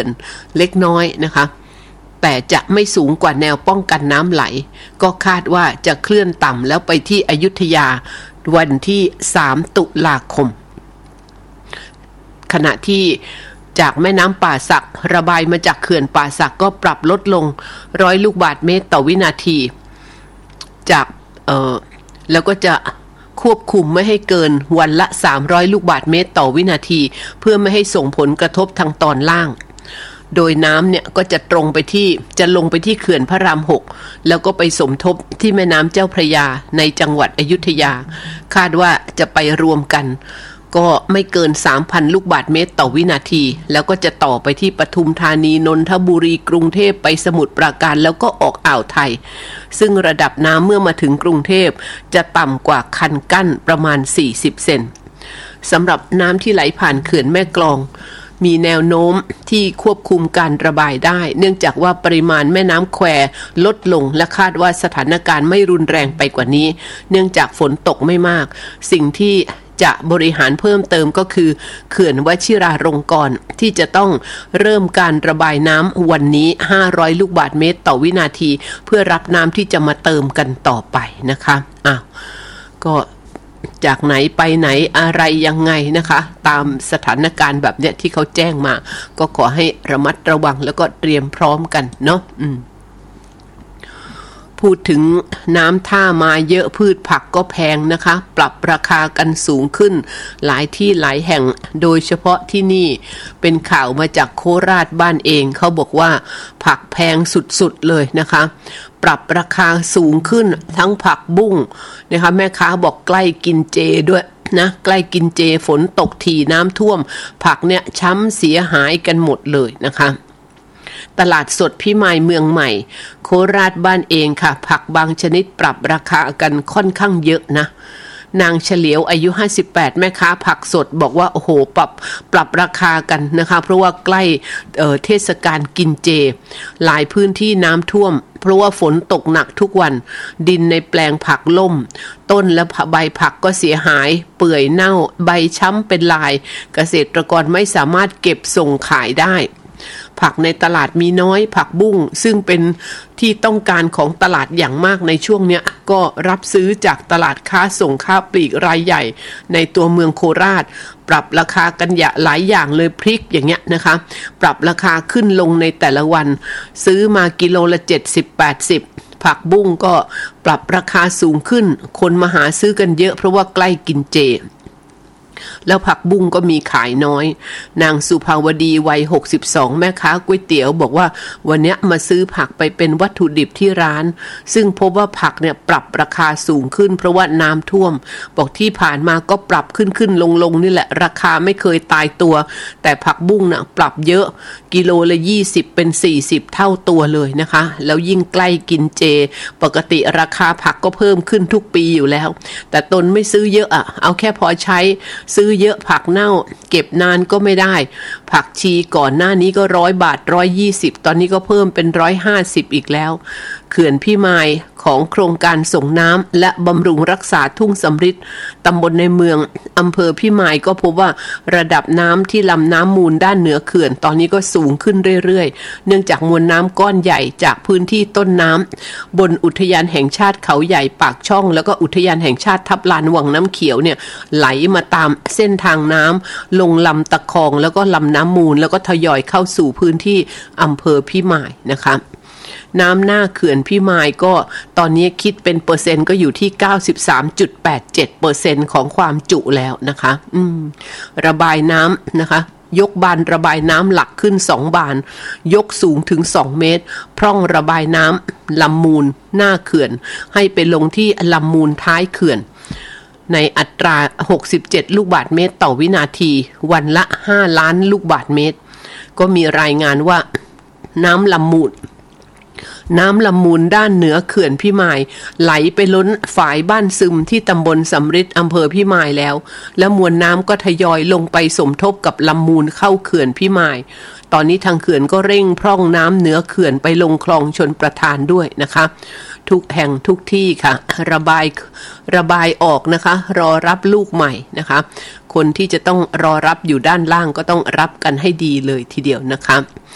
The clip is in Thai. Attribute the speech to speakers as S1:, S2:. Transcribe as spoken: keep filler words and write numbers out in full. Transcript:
S1: เล็กน้อยนะคะแต่จะไม่สูงกว่าแนวป้องกันน้ำไหลก็คาดว่าจะเคลื่อนต่ำแล้วไปที่อยุธยาวันที่สามตุลาคมขณะที่จากแม่น้ำป่าสักระบายมาจากเขื่อนป่าสักก็ปรับลดลงร้อยลูกบาศก์เมตรต่อวินาทีจากเอ่อแล้วก็จะควบคุมไม่ให้เกินวันละสามร้อยลูกบาศก์เมตรต่อวินาทีเพื่อไม่ให้ส่งผลกระทบทางตอนล่างโดยน้ำเนี่ยก็จะตรงไปที่จะลงไปที่เขื่อนพระรามหกแล้วก็ไปสมทบที่แม่น้ำเจ้าพระยาในจังหวัดอยุธยาคาดว่าจะไปรวมกันก็ไม่เกิน สามพัน ลูกบาศก์เมตรต่อวินาทีแล้วก็จะต่อไปที่ปทุมธานีนนทบุรีกรุงเทพไปสมุทรปราการแล้วก็ออกอ่าวไทยซึ่งระดับน้ำเมื่อมาถึงกรุงเทพจะต่ำกว่าคันกั้นประมาณสี่สิบเซนสำหรับน้ำที่ไหลผ่านเขื่อนแม่กลองมีแนวโน้มที่ควบคุมการระบายได้เนื่องจากว่าปริมาณแม่น้ำแควลดลงและคาดว่าสถานการณ์ไม่รุนแรงไปกว่านี้เนื่องจากฝนตกไม่มากสิ่งที่จะบริหารเพิ่มเติมก็คือเขื่อนวชิราลงกรณ์ที่จะต้องเริ่มการระบายน้ำวันนี้ห้าร้อยลูกบาศก์เมตรต่อวินาทีเพื่อรับน้ำที่จะมาเติมกันต่อไปนะคะอ้าวก็จากไหนไปไหนอะไรยังไงนะคะตามสถานการณ์แบบเนี้ยที่เขาแจ้งมาก็ขอให้ระมัดระวังแล้วก็เตรียมพร้อมกันเนาะอืมพูดถึงน้ำท่ามาเยอะพืชผักก็แพงนะคะปรับราคากันสูงขึ้นหลายที่หลายแห่งโดยเฉพาะที่นี่เป็นข่าวมาจากโคราชบ้านเองเขาบอกว่าผักแพงสุดๆเลยนะคะปรับราคาสูงขึ้นทั้งผักบุ้งนะคะแม่ค้าบอกใกล้กินเจด้วยนะใกล้กินเจฝนตกถี่น้ำท่วมผักเนี่ยช้ำเสียหายกันหมดเลยนะคะตลาดสดพิมายเมืองใหม่โคราชบ้านเองค่ะผักบางชนิดปรับราคากันค่อนข้างเยอะนะนางเฉลียวอายุห้าสิบแปดแม่ค้าผักสดบอกว่าโอ้โหปรับปรับราคากันนะคะเพราะว่าใกล้เอ่อเทศกาลกินเจหลายพื้นที่น้ำท่วมเพราะว่าฝนตกหนักทุกวันดินในแปลงผักล่มต้นและใบผักก็เสียหายเปื่อยเน่าใบช้ำเป็นลายเกษตรกรไม่สามารถเก็บส่งขายได้ผักในตลาดมีน้อยผักบุ้งซึ่งเป็นที่ต้องการของตลาดอย่างมากในช่วงเนี้ยก็รับซื้อจากตลาดค้าส่งค้าปลีกรายใหญ่ในตัวเมืองโคราชปรับราคากันอย่าหลายอย่างเลยพริกอย่างเงี้ยนะคะปรับราคาขึ้นลงในแต่ละวันซื้อมากิโลละเจ็ดสิบ แปดสิบผักบุ้งก็ปรับราคาสูงขึ้นคนมาหาซื้อกันเยอะเพราะว่าใกล้กินเจแล้วผักบุ้งก็มีขายน้อยนางสุภาวดีวัยหกสิบสองแม่ค้าก๋วยเตี๋ยวบอกว่าวันนี้มาซื้อผักไปเป็นวัตถุดิบที่ร้านซึ่งพบว่าผักเนี่ยปรับราคาสูงขึ้นเพราะว่าน้ำท่วมบอกที่ผ่านมาก็ปรับขึ้นขึ้นลงลงนี่แหละราคาไม่เคยตายตัวแต่ผักบุ้งน่ะปรับเยอะกิโลละยี่สิบเป็นสี่สิบเท่าตัวเลยนะคะแล้วยิ่งใกล้กินเจปกติราคาผักก็เพิ่มขึ้นทุกปีอยู่แล้วแต่ตนไม่ซื้อเยอะอ่ะเอาแค่พอใช้ซื้อเยอะผักเน่าเก็บนานก็ไม่ได้ผักชีก่อนหน้านี้ก็ร้อยบาทร้อยยี่สิบตอนนี้ก็เพิ่มเป็นร้อยห้าสิบอีกแล้วเขื่อนพิมายของโครงการส่งน้ำและบำรุงรักษาทุ่งสำริดตำบลในเมืองอำเภอพิมายก็พบว่าระดับน้ำที่ลำน้ำมูลด้านเหนือเขื่อนตอนนี้ก็สูงขึ้นเรื่อยๆเนื่องจากมวลน้ำก้อนใหญ่จากพื้นที่ต้นน้ำบนอุทยานแห่งชาติเขาใหญ่ปากช่องแล้วก็อุทยานแห่งชาติทับลานวังน้ำเขียวเนี่ยไหลมาตามเส้นทางน้ำลงลำตะคองแล้วก็ลำน้ำมูลแล้วก็ทยอยเข้าสู่พื้นที่อำเภอพิมายนะคะน้ำหน้าเขื่อนพิมายก็ตอนนี้คิดเป็นเปอร์เซ็นต์ก็อยู่ที่ เก้าสิบสามจุดแปดเจ็ดเปอร์เซ็นต์ ของความจุแล้วนะคะอืมระบายน้ำนะคะยกบานระบายน้ำหลักขึ้นสองบานยกสูงถึงสองเมตรพร่องระบายน้ำลำมูลหน้าเขื่อนให้ไปลงที่ลำมูลท้ายเขื่อนในอัตราหกสิบเจ็ดลูกบาศก์เมตรต่อวินาทีวันละห้าล้านลูกบาศก์เมตรก็มีรายงานว่าน้ำลำมูลน้ำลำมูลด้านเหนือเขื่อนพิมายไหลไปล้นฝายบ้านซึมที่ตำบลสำริดอำเภอพิมายแล้วและมวลน้ำก็ทยอยลงไปสมทบกับลำมูลเข้าเขื่อนพิมายตอนนี้ทางเขื่อนก็เร่งพร่องน้ำเหนือเขื่อนไปลงคลองชลประทานด้วยนะคะทุกแห่งทุกที่ค่ะระบายระบายออกนะคะรอรับลูกใหม่นะคะคนที่จะต้องรอรับอยู่ด้านล่างก็ต้องรับกันให้ดีเลยทีเดียวนะคะ